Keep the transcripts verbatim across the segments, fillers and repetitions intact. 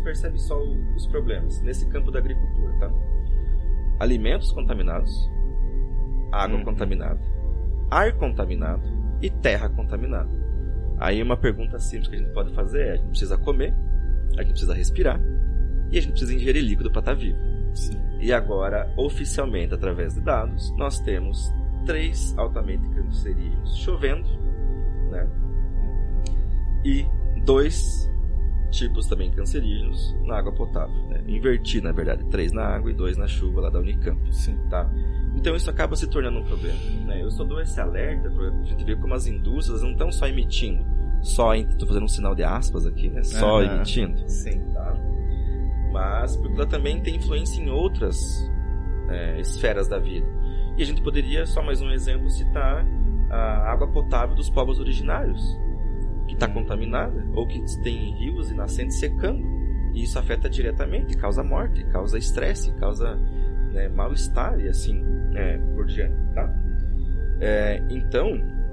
percebe só o, os problemas nesse campo da agricultura, tá? Alimentos contaminados, água hum. contaminada, ar contaminado e terra contaminada. Aí uma pergunta simples que a gente pode fazer é: a gente precisa comer, a gente precisa respirar e a gente precisa ingerir líquido para estar vivo. Sim. E agora, oficialmente, através de dados, nós temos três altamente cancerígenos chovendo, né? E dois tipos também cancerígenos na água potável, né? Inverti, na verdade, três na água e dois na chuva lá da Unicamp. Sim. Tá? Então isso acaba se tornando um problema, né? Eu só dou esse alerta para a gente ver como as indústrias não estão só emitindo, só, estou fazendo um sinal de aspas aqui, né? Só uhum. emitindo. Sim. Tá? Mas porque ela também tem influência em outras é, esferas da vida. E a gente poderia, só mais um exemplo, citar a água potável dos povos originários, que está contaminada, ou que tem rios e nascentes secando. E isso afeta diretamente, causa morte, causa estresse, causa, né, mal-estar e assim é, por diante. Tá? É, então,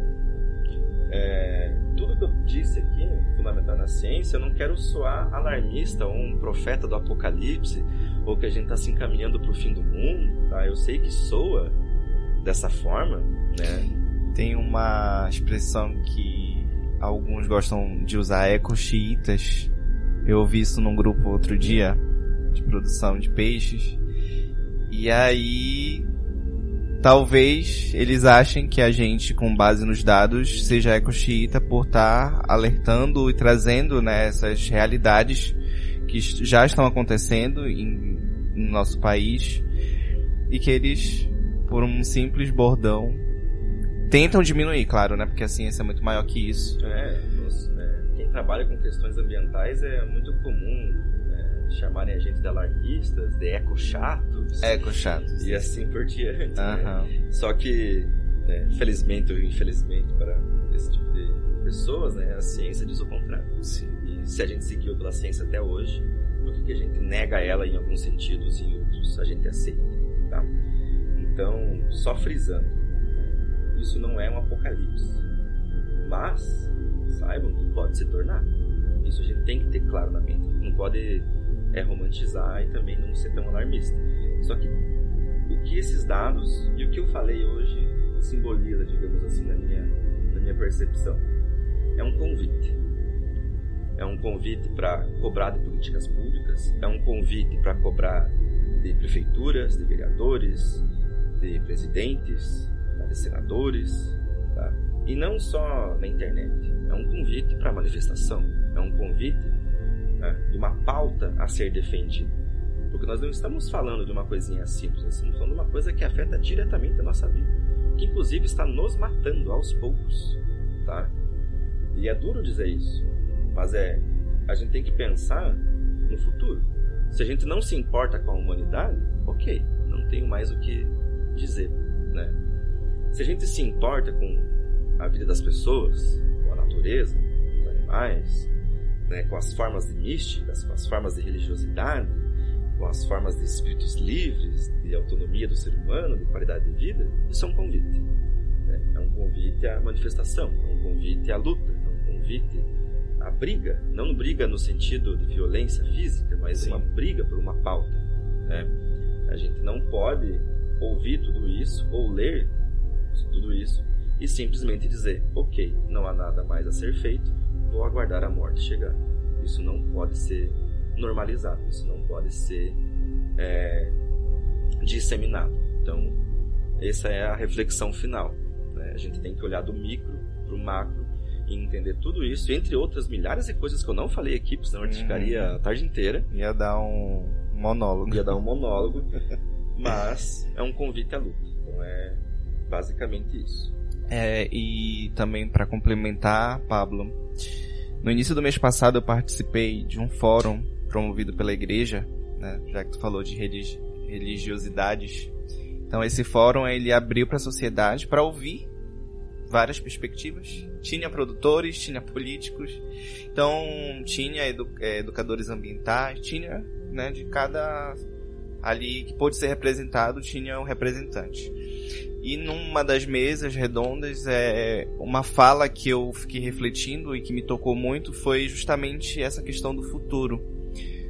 é, tudo que eu disse aqui, fundamental na ciência, eu não quero soar alarmista ou um profeta do apocalipse, ou que a gente está se encaminhando para o fim do mundo. Tá? Eu sei que soa dessa forma, né? Tem uma expressão que alguns gostam de usar, eco-xiitas. Eu ouvi isso num grupo outro dia, de produção de peixes. E aí, talvez eles achem que a gente, com base nos dados, seja eco-xiita por estar alertando e trazendo, né, essas realidades que já estão acontecendo em, no nosso país. E que eles, por um simples bordão, tentam diminuir, claro, né? Porque a ciência é muito maior que isso. É, nos, é quem trabalha com questões ambientais é muito comum é, chamarem a gente de alarmistas, de eco-chatos. Eco-chatos. E assim por diante. Uhum. Né? Só que, né, felizmente ou infelizmente para esse tipo de pessoas, né, a ciência diz o contrário. Sim. E se a gente seguiu pela ciência até hoje, por que a gente nega ela em alguns sentidos e em outros a gente aceita? Tá? Então, só frisando, isso não é um apocalipse, mas saibam que pode se tornar. Isso a gente tem que ter claro na mente. Não pode é, romantizar e também não ser tão alarmista. Só que o que esses dados e o que eu falei hoje simboliza, digamos assim, na minha, na minha percepção, é um convite. É um convite para cobrar de políticas públicas, é um convite para cobrar de prefeituras, de vereadores, de presidentes, de senadores, tá? E não só na internet. É um convite para manifestação, é um convite, né, de uma pauta a ser defendida. Porque nós não estamos falando de uma coisinha simples, nós estamos falando de uma coisa que afeta diretamente a nossa vida, que inclusive está nos matando aos poucos, tá? E é duro dizer isso, mas é, a gente tem que pensar no futuro. Se a gente não se importa com a humanidade, ok, não tenho mais o que dizer, né? Se a gente se importa com a vida das pessoas, com a natureza, com os animais, né, com as formas de místicas, com as formas de religiosidade, com as formas de espíritos livres, de autonomia do ser humano, de qualidade de vida, isso é um convite. Né? É um convite à manifestação, é um convite à luta, é um convite à briga. Não briga no sentido de violência física, mas Sim. uma briga por uma pauta. Né? A gente não pode ouvir tudo isso ou ler tudo isso e simplesmente dizer, ok, não há nada mais a ser feito, vou aguardar a morte chegar. Isso não pode ser normalizado, isso não pode ser é, disseminado. Então, essa é a reflexão final, né? A gente tem que olhar do micro para o macro e entender tudo isso, entre outras milhares de coisas que eu não falei aqui, porque senão a gente ficaria a tarde inteira. Ia dar um monólogo. Ia dar um monólogo, mas é um convite à luta. Então é basicamente isso. É, e também para complementar, Pablo, no início do mês passado eu participei de um fórum promovido pela igreja, né, já que tu falou de religi- religiosidades. Então esse fórum ele abriu para a sociedade para ouvir várias perspectivas. Tinha produtores, tinha políticos, então tinha edu- educadores ambientais, tinha, né, de cada ali que pôde ser representado, tinha um representante. E numa das mesas redondas, é, uma fala que eu fiquei refletindo e que me tocou muito foi justamente essa questão do futuro.